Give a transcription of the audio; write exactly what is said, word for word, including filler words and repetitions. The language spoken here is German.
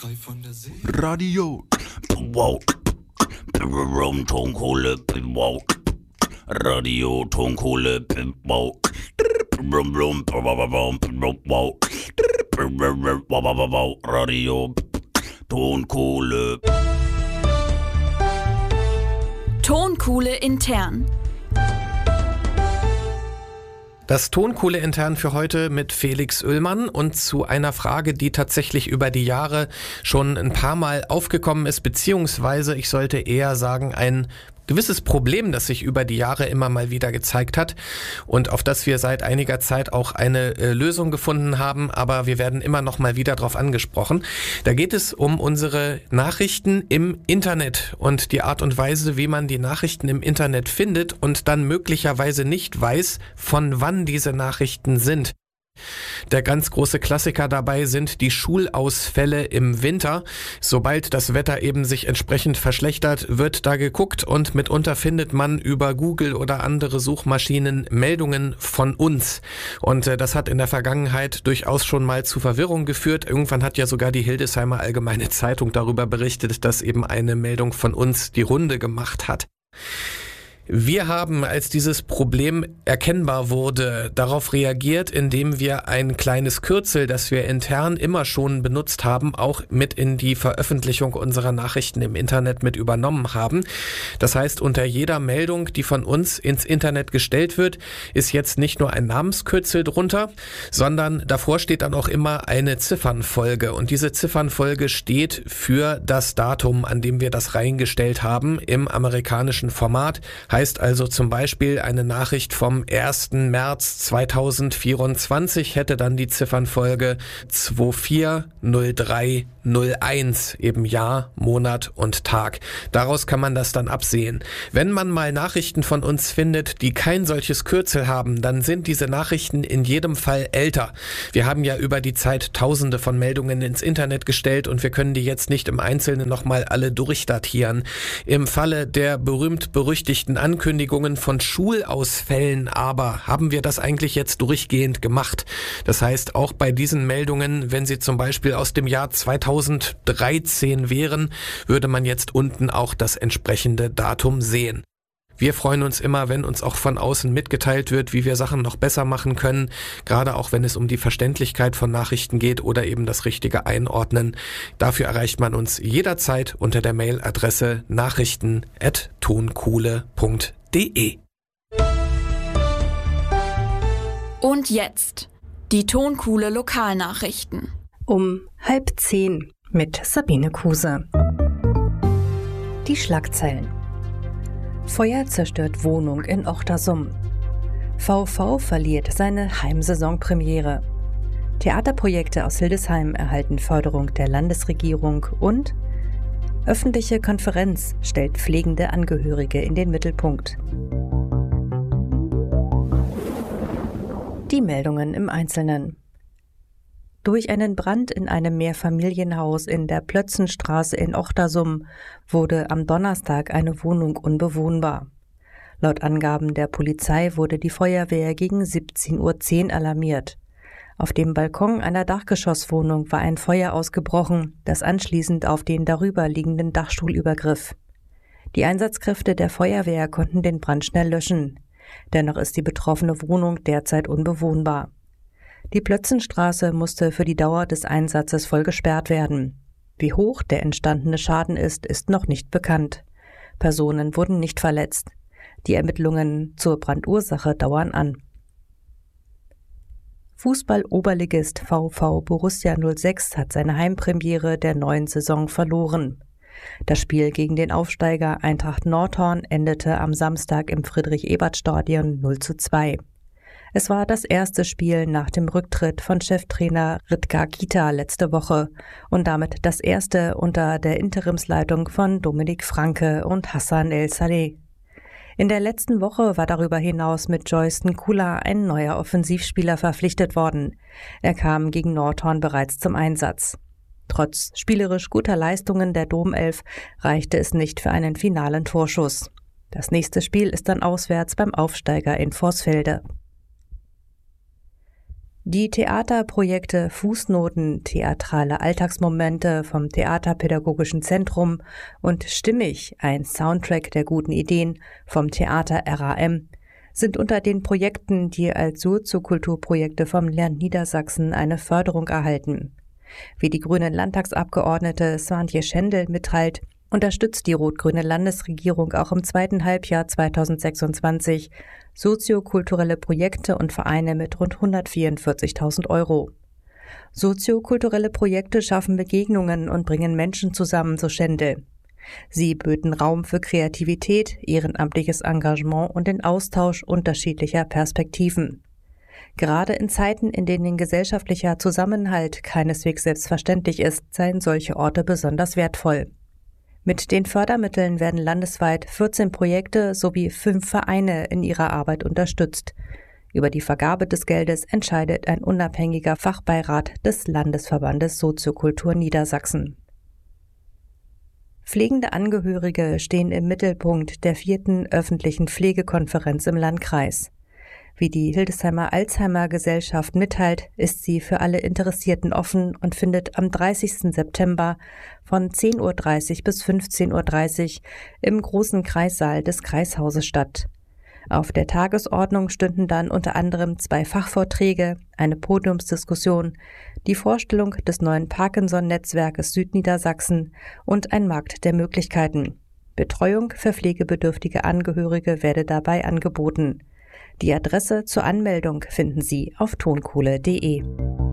Frei von der See. Radio. Wow. Tonkohle. Wow. Radio Tonkohle. Wow. Wow. Radio Tonkohle. Tonkohle intern. Das Tonkohle intern für heute mit Felix Oehlmann und zu einer Frage, die tatsächlich über die Jahre schon ein paar Mal aufgekommen ist, beziehungsweise ich sollte eher sagen, ein gewisses Problem, das sich über die Jahre immer mal wieder gezeigt hat und auf das wir seit einiger Zeit auch eine äh, Lösung gefunden haben, aber wir werden immer noch mal wieder darauf angesprochen. Da geht es um unsere Nachrichten im Internet und die Art und Weise, wie man die Nachrichten im Internet findet und dann möglicherweise nicht weiß, von wann diese Nachrichten sind. Der ganz große Klassiker dabei sind die Schulausfälle im Winter. Sobald das Wetter eben sich entsprechend verschlechtert, wird da geguckt und mitunter findet man über Google oder andere Suchmaschinen Meldungen von uns. Und äh, das hat in der Vergangenheit durchaus schon mal zu Verwirrung geführt. Irgendwann hat ja sogar die Hildesheimer Allgemeine Zeitung darüber berichtet, dass eben eine Meldung von uns die Runde gemacht hat. Wir haben, als dieses Problem erkennbar wurde, darauf reagiert, indem wir ein kleines Kürzel, das wir intern immer schon benutzt haben, auch mit in die Veröffentlichung unserer Nachrichten im Internet mit übernommen haben. Das heißt, unter jeder Meldung, die von uns ins Internet gestellt wird, ist jetzt nicht nur ein Namenskürzel drunter, sondern davor steht dann auch immer eine Ziffernfolge. Und diese Ziffernfolge steht für das Datum, an dem wir das reingestellt haben im amerikanischen Format. Heißt also zum Beispiel, eine Nachricht vom ersten März zweitausendvierundzwanzig hätte dann die Ziffernfolge zwei vier null drei null eins, eben Jahr, Monat und Tag. Daraus kann man das dann absehen. Wenn man mal Nachrichten von uns findet, die kein solches Kürzel haben, dann sind diese Nachrichten in jedem Fall älter. Wir haben ja über die Zeit Tausende von Meldungen ins Internet gestellt und wir können die jetzt nicht im Einzelnen nochmal alle durchdatieren. Im Falle der berühmt-berüchtigten Ankündigungen von Schulausfällen aber haben wir das eigentlich jetzt durchgehend gemacht. Das heißt, auch bei diesen Meldungen, wenn sie zum Beispiel aus dem Jahr zweitausenddreizehn wären, würde man jetzt unten auch das entsprechende Datum sehen. Wir freuen uns immer, wenn uns auch von außen mitgeteilt wird, wie wir Sachen noch besser machen können, gerade auch wenn es um die Verständlichkeit von Nachrichten geht oder eben das richtige Einordnen. Dafür erreicht man uns jederzeit unter der Mailadresse nachrichten at tonkohle punkt de. Und jetzt die Tonkohle Lokalnachrichten. Um halb zehn mit Sabine Kuse. Die Schlagzeilen. Feuer zerstört Wohnung in Ochtersum. VV verliert seine Heimsaisonpremiere. Theaterprojekte aus Hildesheim erhalten Förderung der Landesregierung und öffentliche Konferenz stellt pflegende Angehörige in den Mittelpunkt. Die Meldungen im Einzelnen. Durch einen Brand in einem Mehrfamilienhaus in der Plötzenstraße in Ochtersum wurde am Donnerstag eine Wohnung unbewohnbar. Laut Angaben der Polizei wurde die Feuerwehr gegen siebzehn Uhr zehn alarmiert. Auf dem Balkon einer Dachgeschosswohnung war ein Feuer ausgebrochen, das anschließend auf den darüber liegenden Dachstuhl übergriff. Die Einsatzkräfte der Feuerwehr konnten den Brand schnell löschen. Dennoch ist die betroffene Wohnung derzeit unbewohnbar. Die Plötzenstraße musste für die Dauer des Einsatzes voll gesperrt werden. Wie hoch der entstandene Schaden ist, ist noch nicht bekannt. Personen wurden nicht verletzt. Die Ermittlungen zur Brandursache dauern an. Fußball-Oberligist VV Borussia null sechs hat seine Heimpremiere der neuen Saison verloren. Das Spiel gegen den Aufsteiger Eintracht Nordhorn endete am Samstag im Friedrich-Ebert-Stadion null zu zwei. Es war das erste Spiel nach dem Rücktritt von Cheftrainer Ritka Kita letzte Woche und damit das erste unter der Interimsleitung von Dominik Franke und Hassan El-Saleh. In der letzten Woche war darüber hinaus mit Joyce Nkula ein neuer Offensivspieler verpflichtet worden. Er kam gegen Nordhorn bereits zum Einsatz. Trotz spielerisch guter Leistungen der Domelf reichte es nicht für einen finalen Torschuss. Das nächste Spiel ist dann auswärts beim Aufsteiger in Vorsfelde. Die Theaterprojekte Fußnoten, theatrale Alltagsmomente vom Theaterpädagogischen Zentrum und Stimmig, ein Soundtrack der guten Ideen vom Theater R A M, sind unter den Projekten, die als Soziokulturprojekte vom Land Niedersachsen eine Förderung erhalten. Wie die grüne Landtagsabgeordnete Swantje Schendel mitteilt, unterstützt die rot-grüne Landesregierung auch im zweiten Halbjahr zweitausendsechsundzwanzig soziokulturelle Projekte und Vereine mit rund hundertvierundvierzigtausend Euro. Soziokulturelle Projekte schaffen Begegnungen und bringen Menschen zusammen, so Schendel. Sie böten Raum für Kreativität, ehrenamtliches Engagement und den Austausch unterschiedlicher Perspektiven. Gerade in Zeiten, in denen gesellschaftlicher Zusammenhalt keineswegs selbstverständlich ist, seien solche Orte besonders wertvoll. Mit den Fördermitteln werden landesweit vierzehn Projekte sowie fünf Vereine in ihrer Arbeit unterstützt. Über die Vergabe des Geldes entscheidet ein unabhängiger Fachbeirat des Landesverbandes Soziokultur Niedersachsen. Pflegende Angehörige stehen im Mittelpunkt der vierten öffentlichen Pflegekonferenz im Landkreis. Wie die Hildesheimer Alzheimer Gesellschaft mitteilt, ist sie für alle Interessierten offen und findet am dreißigsten September von zehn Uhr dreißig bis fünfzehn Uhr dreißig im großen Kreissaal des Kreishauses statt. Auf der Tagesordnung stünden dann unter anderem zwei Fachvorträge, eine Podiumsdiskussion, die Vorstellung des neuen Parkinson-Netzwerkes Südniedersachsen und ein Markt der Möglichkeiten. Betreuung für pflegebedürftige Angehörige werde dabei angeboten. Die Adresse zur Anmeldung finden Sie auf tonkohle punkt de.